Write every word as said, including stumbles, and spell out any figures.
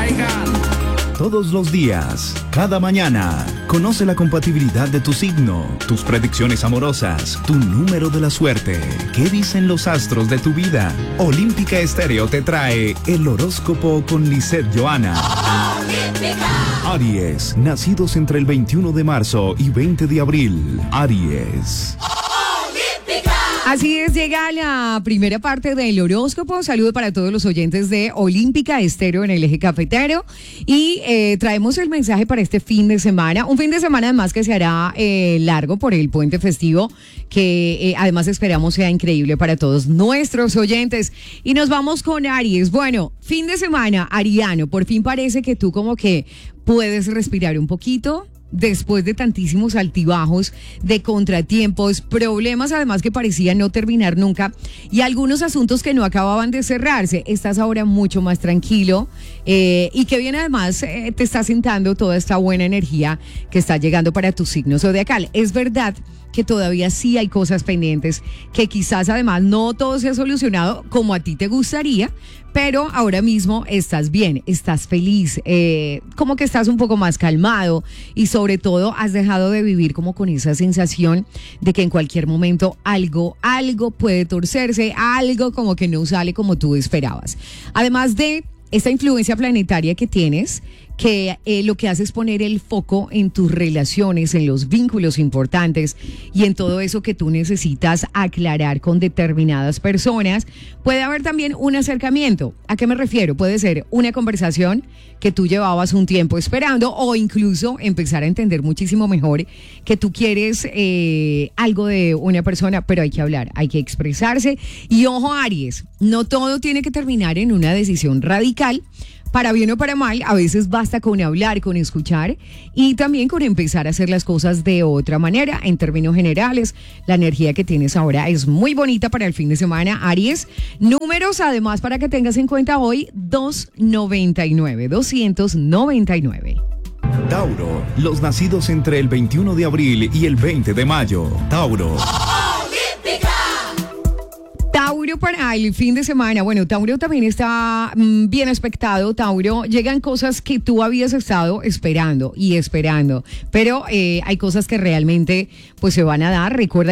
Todos los días, cada mañana, conoce la compatibilidad de tu signo, tus predicciones amorosas, tu número de la suerte, qué dicen los astros de tu vida. Olímpica Estéreo te trae el horóscopo con Lisset Johanna. Aries, nacidos entre el veintiuno de marzo y veinte de abril. Aries. Así es, llega la primera parte del horóscopo. Saludo para todos los oyentes de Olímpica Estéreo en el eje cafetero. Y eh, traemos el mensaje para este fin de semana. Un fin de semana además que se hará eh, largo por el puente festivo, que eh, además esperamos sea increíble para todos nuestros oyentes. Y nos vamos con Aries. Bueno, fin de semana, ariano. Por fin parece que tú como que puedes respirar un poquito. Después de tantísimos altibajos, de contratiempos, problemas además que parecían no terminar nunca y algunos asuntos que no acababan de cerrarse, estás ahora mucho más tranquilo eh, y que bien además eh, te está sentando toda esta buena energía que está llegando para tu signo zodiacal. Es verdad que todavía sí hay cosas pendientes, que quizás además no todo se ha solucionado como a ti te gustaría, pero ahora mismo estás bien, estás feliz, eh, como que estás un poco más calmado y sobre todo has dejado de vivir como con esa sensación de que en cualquier momento algo, algo puede torcerse, algo como que no sale como tú esperabas. Además de esta influencia planetaria que tienes, que eh, lo que hace es poner el foco en tus relaciones, en los vínculos importantes y en todo eso que tú necesitas aclarar con determinadas personas. Puede haber también un acercamiento. ¿A qué me refiero? Puede ser una conversación que tú llevabas un tiempo esperando o incluso empezar a entender muchísimo mejor que tú quieres eh, algo de una persona, pero hay que hablar, hay que expresarse. Y ojo, Aries, no todo tiene que terminar en una decisión radical. Para bien o para mal, a veces basta con hablar, con escuchar y también con empezar a hacer las cosas de otra manera. En términos generales, la energía que tienes ahora es muy bonita para el fin de semana, Aries. Números, además, para que tengas en cuenta hoy, doscientos noventa y nueve, doscientos noventa y nueve. Tauro, los nacidos entre el veintiuno de abril y el veinte de mayo. Tauro. Tauro para el fin de semana. Bueno, Tauro también está mmm, bien expectado. Tauro, llegan cosas que tú habías estado esperando y esperando, pero eh, hay cosas que realmente pues se van a dar. Recuerda